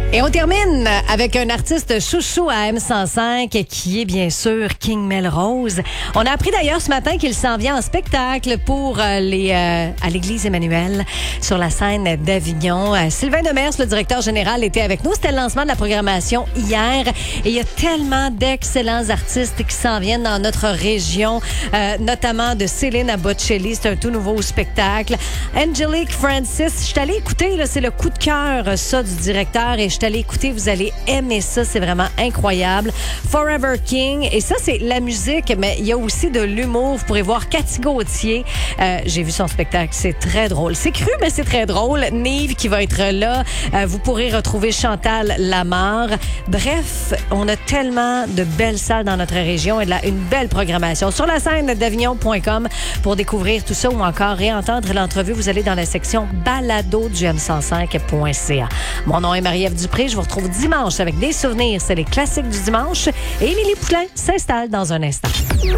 Et on termine avec un artiste chouchou à M105 qui est bien sûr King Melrose. On a appris d'ailleurs ce matin qu'il s'en vient en spectacle pour à l'église Emmanuel sur la scène d'Avignon. Sylvain Demers, le directeur général, était avec nous. C'était le lancement de la programmation hier. Et il y a tellement d'excellents artistes qui s'en viennent dans notre région, notamment de Céline à Bocelli. C'est un tout nouveau spectacle. Angelique Francis, je suis allée écouter, là, c'est le coup de cœur, ça, du directeur. Et je suis allée écouter, vous allez aimer ça. C'est vraiment incroyable. Forever King. Et ça, c'est la musique, mais il y a aussi de l'humour. Vous pourrez voir Cathy Gauthier. J'ai vu son spectacle. C'est très drôle. C'est cru, mais c'est très drôle. Nive qui va être là. Vous pourrez retrouver Chantal Lamarre. Bref, on a tellement de belles salles dans notre région et une belle programmation. Sur la scène d'avignon.com pour découvrir tout ça ou encore réentendre l'entrevue, vous allez dans la section balado du m105.ca. Mon nom est Marie-Ève Dupré. Je vous retrouve dimanche avec des souvenirs. C'est les classiques du dimanche. Et Émilie Poulain s'installe dans un instant.